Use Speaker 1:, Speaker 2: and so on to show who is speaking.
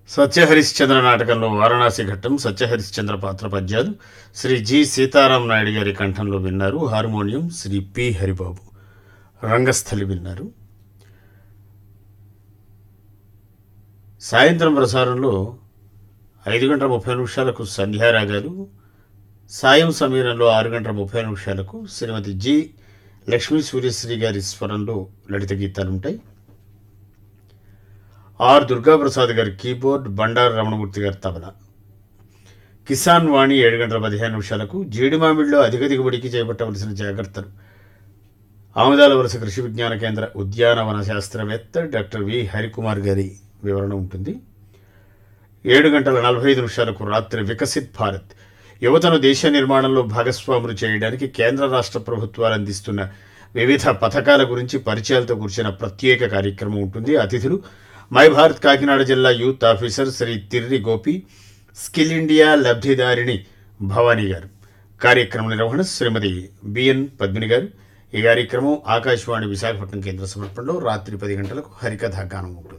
Speaker 1: సత్యహరిశ్చంద్ర నాటకంలో వారణాసి ఘట్టం సత్యహరిశ్చంద్ర పాత్ర పద్యాలు శ్రీ జి సీతారాం నాయుడు గారి కంఠంలో విన్నారు. Harmonium Shri P Haribabu. రంగస్థలి విన్నారు. సాయంత్రం ప్రసారంలో 5:30 సంధ్యారాగాలు, సాయం సమీరంలో 6:30 శ్రీమతి జి లక్ష్మీ సూర్యశ్రీ గారి స్వరంలో లలిత గీతాలుంటాయి. ఆర్ దుర్గాప్రసాద్ గారి కీబోర్డ్, బండారు రమణమూర్తి గారి తబలా. కిసాన్ వాణి 7:15 జీడిమామిడిలో అధిక దిగుబడికి చేపట్టవలసిన జాగ్రత్తలు ఆముదాల వలస కృషి విజ్ఞాన కేంద్ర ఉద్యానవన శాస్త్రవేత్త డాక్టర్ వి హరికుమార్ గారి వివరణ ఉంటుంది. 7:45 రాత్రి వికసిత్ భారత్ యువతను దేశ నిర్మాణంలో భాగస్వాములు చేయడానికి కేంద్ర రాష్ట్ర ప్రభుత్వాలు అందిస్తున్న వివిధ పథకాల గురించి పరిచయాలతో కూర్చిన ప్రత్యేక కార్యక్రమం ఉంటుంది. అతిథులు మై భారత్ కాకినాడ జిల్లా youth officer Shri Tirri Gopi, skill India లబ్ధిదారిణి Bhavani గారు. కార్యక్రమం నిర్వహణ శ్రీమతి బిఎన్ పద్మిని గారు. ఈ కార్యక్రమం ఆకాశవాణి విశాఖపట్నం కేంద్ర సమర్పణలో రాత్రి 10 గంటలకు హరికథా గానం ఉంటుంది.